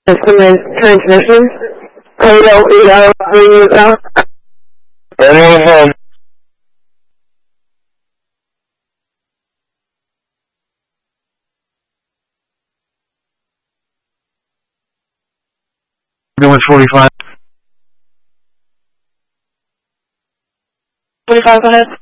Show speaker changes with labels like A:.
A: Instrument transmission. Toledo, Edo, ring out.
B: Everyone home. Doing 45.
A: 45, go ahead.